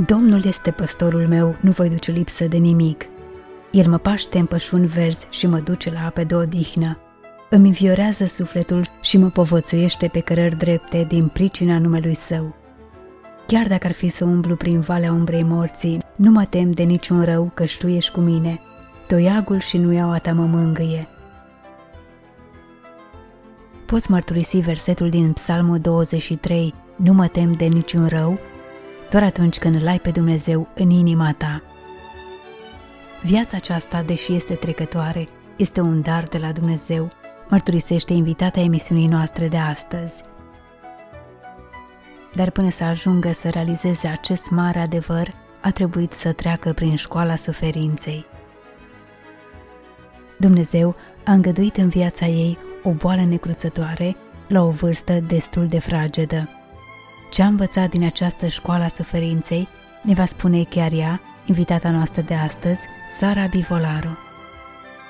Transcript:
Domnul este păstorul meu, nu voi duce lipsă de nimic. El mă paște în pășuni verzi și mă duce la ape de odihnă. Îmi înviorează sufletul și mă povățuiește pe cărări drepte din pricina numelui Său. Chiar dacă ar fi să umblu prin valea umbrei morții, nu mă tem de niciun rău, căci Tu ești cu mine. Toiagul și nuiaua Ta mă mângâie. Poți mărturisi versetul din Psalmul 23, nu mă tem de niciun rău, doar atunci când îl ai pe Dumnezeu în inima ta. Viața aceasta, deși este trecătoare, este un dar de la Dumnezeu, mărturisește invitata emisiunii noastre de astăzi. Dar până să ajungă să realizeze acest mare adevăr, a trebuit să treacă prin școala suferinței. Dumnezeu a îngăduit în viața ei o boală necruțătoare la o vârstă destul de fragedă. Ce a învățat din această școală a suferinței ne va spune chiar ea, invitata noastră de astăzi, Sara Bivolaru.